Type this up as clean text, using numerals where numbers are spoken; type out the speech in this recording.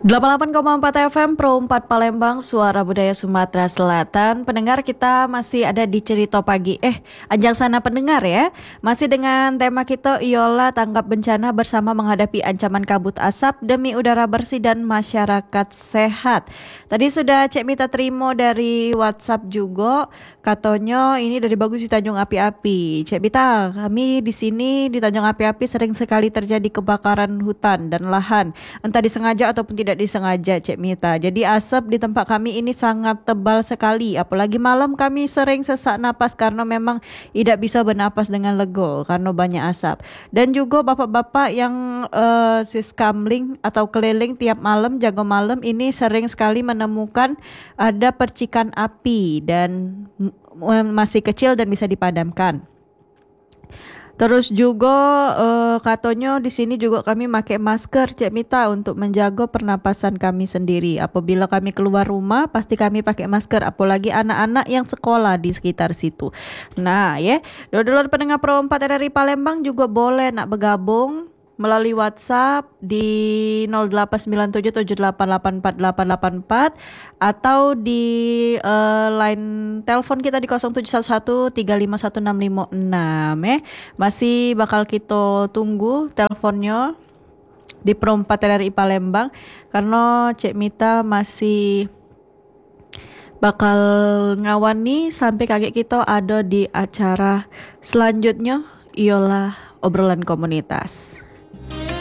88,4 FM Pro 4 Palembang, Suara Budaya Sumatera Selatan. Pendengar, kita masih ada di Cerita Pagi. Ajak sana pendengar ya. Masih dengan tema kita Iola tanggap bencana bersama menghadapi ancaman kabut asap demi udara bersih dan masyarakat sehat. Tadi sudah Cek Mita terima dari WhatsApp juga. Katanya ini dari bagus di Tanjung Api-Api. Cek Mita, kami di sini di Tanjung Api-Api sering sekali terjadi kebakaran hutan dan lahan. Entah disengaja ataupun tidak disengaja, Cek Mita. Jadi asap di tempat kami ini sangat tebal sekali. Apalagi malam kami sering sesak napas karena memang tidak bisa bernapas dengan lega karena banyak asap. Dan juga bapak-bapak yang siskamling atau keliling tiap malam, jaga malam ini sering sekali menemukan ada percikan api dan masih kecil dan bisa dipadamkan. Terus juga katanya di sini juga kami pakai masker, Cek Mita, untuk menjaga pernapasan kami sendiri. Apabila kami keluar rumah pasti kami pakai masker, apalagi anak-anak yang sekolah di sekitar situ. Nah, ya, dulur-dulur pendengar Pro 4 dari Palembang juga boleh nak bergabung melalui WhatsApp di 089778848884 atau di line telepon kita di 0711351656 ya. Masih bakal kita tunggu teleponnya di Pro 4 RRI Palembang karena Cek Mita masih bakal ngawani sampai kakek kita ada di acara selanjutnya, ialah obrolan komunitas.